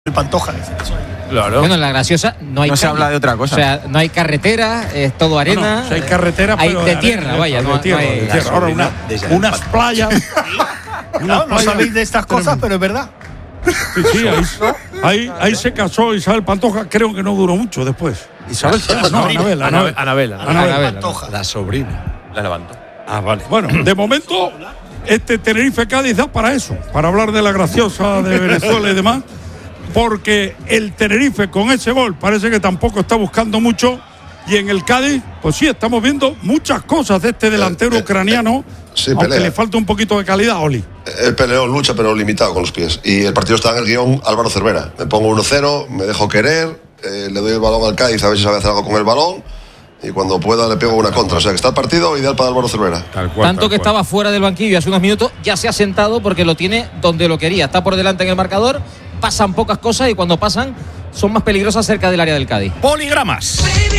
El Pantoja. Claro. Bueno, en la Graciosa no hay No se habla de otra cosa. O sea, no hay carretera, es todo arena. No, si hay carretera, hay pero de tierra, vaya, no, de tierra, no hay. de tierra. Ahora unas playas. No, no sabéis de estas cosas, pero es verdad. Sí, ahí se casó Isabel Pantoja, creo que no duró mucho después. Isabel se no, Anabel. Pantoja. La sobrina. La levantó. Ah, vale. Bueno, de momento, este Tenerife-Cádiz da para eso, para hablar de la Graciosa de Venezuela y demás, porque el Tenerife con ese gol parece que tampoco está buscando mucho, y en el Cádiz, pues sí, estamos viendo muchas cosas de este delantero ucraniano, sí, aunque pelea. le falta un poquito de calidad, Oli. El peleó, lucha, pero limitado con los pies. Y el partido está en el guión Álvaro Cervera. Me pongo 1-0, me dejo querer, le doy el balón al Cádiz a ver si sabe hacer algo con el balón, y cuando pueda le pego una contra. O sea que está el partido ideal para Álvaro Cervera. Tanto que estaba fuera del banquillo hace unos minutos, ya se ha sentado porque lo tiene donde lo quería. Está por delante en el marcador, pasan pocas cosas y cuando pasan son más peligrosas cerca del área del Cádiz. Poligramas.